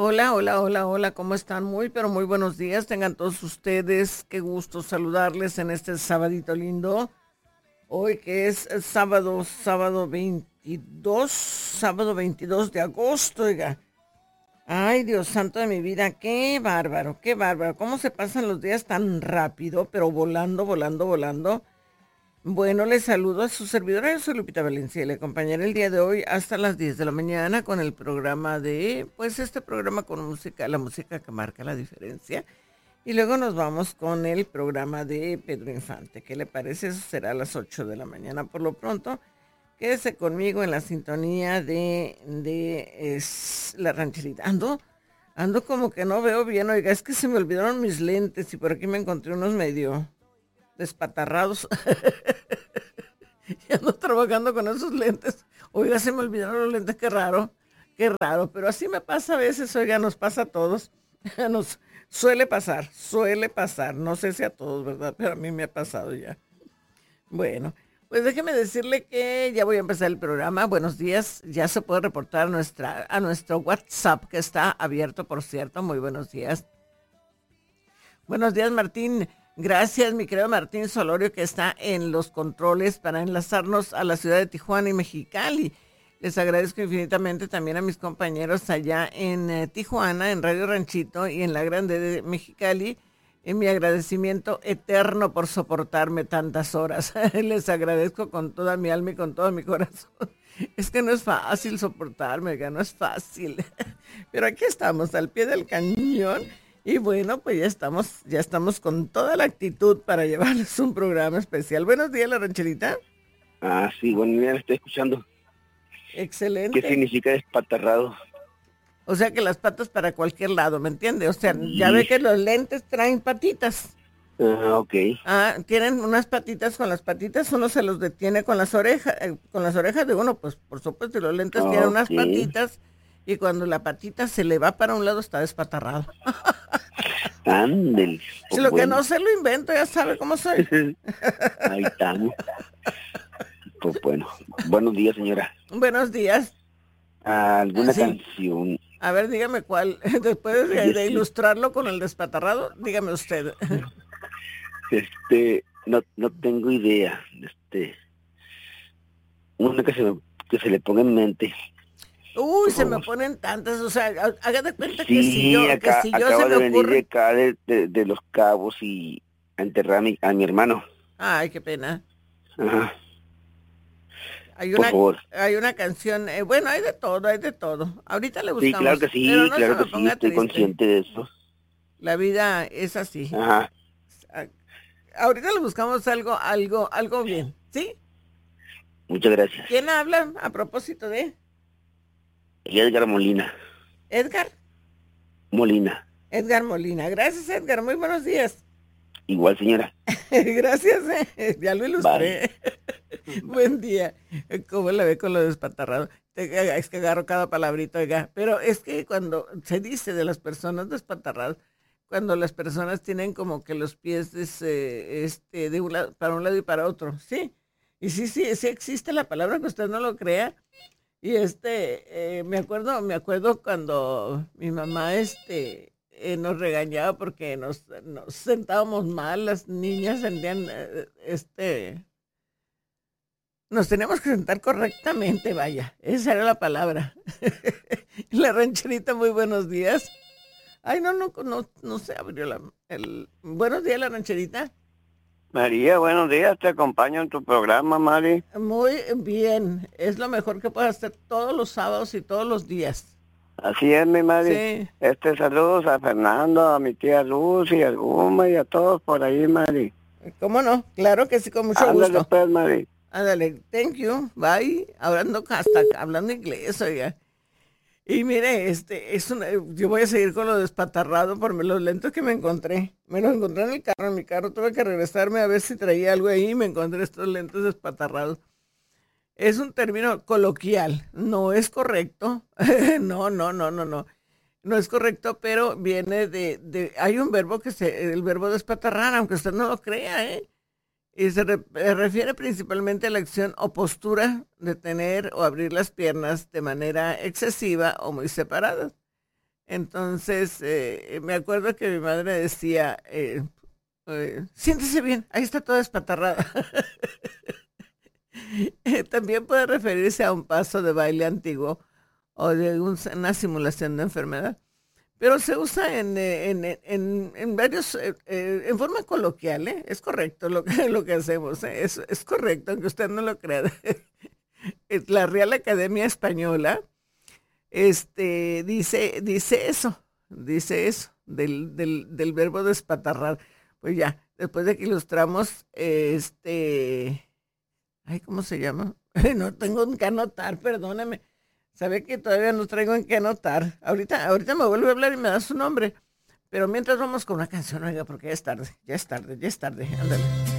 Hola, hola, hola, hola, ¿cómo están? Muy, pero muy buenos días. Tengan todos ustedes. Qué gusto saludarles en este sabadito lindo. Hoy que es sábado 22 de agosto, oiga. Ay, Dios santo de mi vida, qué bárbaro, qué bárbaro. ¿Cómo se pasan los días tan rápido, pero volando, volando, volando? Bueno, les saludo a su servidora, yo soy Lupita Valencia y le acompañaré el día de hoy hasta las 10 de la mañana con el programa pues este programa con música, la música que marca la diferencia. Y luego nos vamos con el programa de Pedro Infante. ¿Qué le parece? Eso será a las 8 de la mañana. Por lo pronto, quédese conmigo en la sintonía de la rancherita. Ando como que no veo bien, oiga, es que se me olvidaron mis lentes y por aquí me encontré unos medio despatarrados. Y ando trabajando con esos lentes. Oiga, se me olvidaron los lentes, qué raro, pero así me pasa a veces, oiga, nos pasa a todos. Nos suele pasar, no sé si a todos, ¿verdad? Pero a mí me ha pasado ya. Bueno, pues déjeme decirle que ya voy a empezar el programa. Buenos días, ya se puede reportar a nuestro WhatsApp que está abierto, por cierto. Muy buenos días. Buenos días, Martín. Gracias, mi querido Martín Solorio, que está en los controles para enlazarnos a la ciudad de Tijuana y Mexicali. Les agradezco infinitamente también a mis compañeros allá en Tijuana, en Radio Ranchito y en la Grande de Mexicali. En mi agradecimiento eterno por soportarme tantas horas. Les agradezco con toda mi alma y con todo mi corazón. Es que no es fácil soportarme, oiga, no es fácil. Pero aquí estamos, al pie del cañón. Y bueno, pues ya estamos con toda la actitud para llevarles un programa especial. Buenos días, la rancherita. Ah, sí, bueno, ya estoy escuchando. Excelente. ¿Qué significa despatarrado? O sea que las patas para cualquier lado, ¿me entiende? O sea, ya ve Sí. que los lentes traen patitas. Ah, ok. Ah, tienen unas patitas, con las patitas uno se los detiene con las orejas de uno, pues por supuesto, y los lentes tienen unas Ok. patitas, y cuando la patita se le va para un lado está despatarrado. Ándale. Si Pues lo que bueno. no se lo invento, ya sabe cómo soy. Ahí estamos. Pues bueno. Buenos días, señora. Buenos días. ¿Alguna Sí. canción? A ver, dígame cuál. Después Oye, de sí. ilustrarlo con el despatarrado, dígame usted. No tengo idea. Una que se le ponga en mente, Uy, por se me favor. ponen tantas, o sea, haga de cuenta que Sí, que acá si yo se acaba me de venir de ocurre. acá de Los Cabos y a enterrar a mi hermano. Ay, qué pena. Ajá. Hay Por una, favor. hay una canción, bueno, hay de todo, hay de todo. Ahorita le Sí, buscamos, pero no se claro que me sí, ponga estoy triste. consciente de eso. La vida es así. Ajá, A- Ahorita le buscamos algo bien, ¿sí? muchas gracias. ¿Quién habla a propósito de Y Edgar Molina, Edgar? Molina, Edgar Molina. Gracias, Edgar. Muy buenos días. igual señora. Gracias, ya lo Bye. ilustré. Bye. Buen día. ¿Cómo le ve con lo despatarrado? Es que agarro cada palabrita, oiga. Pero es que cuando se dice de las personas despatarradas, cuando las personas tienen como que los pies de un lado, para un lado y para otro, sí. Y sí, sí, sí existe la palabra que usted no lo crea. Y me acuerdo cuando mi mamá, nos regañaba porque nos sentábamos mal, las niñas sentían, nos teníamos que sentar correctamente, vaya, esa era la palabra. La rancherita, muy buenos días. Ay, no se abrió buenos días, la rancherita. María, buenos días, te acompaño en tu programa, Mari. Muy bien, es lo mejor que puedo hacer todos los sábados y todos los días. Así es, mi Mari. Sí, Saludos a Fernando, a mi tía Luz y a Guma y a todos por ahí, Mari. ¿cómo no? Claro que sí, con mucho Ándale gusto. pues, Mari. Ándale, thank you, bye. Hablando hasta hablando inglés, oiga. Y mire, yo voy a seguir con lo despatarrado por los lentes que me encontré. Me los encontré en el carro, en mi carro tuve que regresarme a ver si traía algo ahí y me encontré estos lentes despatarrados. Es un término coloquial, no es correcto. No, no, no, no, no. No es correcto, pero viene hay un verbo el verbo despatarrar, aunque usted no lo crea, ¿eh? Y refiere principalmente a la acción o postura de tener o abrir las piernas de manera excesiva o muy separadas. Entonces, me acuerdo que mi madre decía, siéntese bien, ahí está toda espatarrada. También puede referirse a un paso de baile antiguo o de una simulación de enfermedad. Pero se usa en varios, en forma coloquial, ¿eh? Es correcto lo que hacemos, ¿eh? Es correcto, aunque usted no lo crea. La Real Academia Española, dice eso, del verbo despatarrar. Pues ya, después de que ilustramos, ay, ¿cómo se llama? No tengo que anotar, perdóname. Sabe que todavía no traigo en qué anotar. Ahorita me vuelve a hablar y me da su nombre. Pero mientras vamos con una canción, oiga, porque ya es tarde, ándale.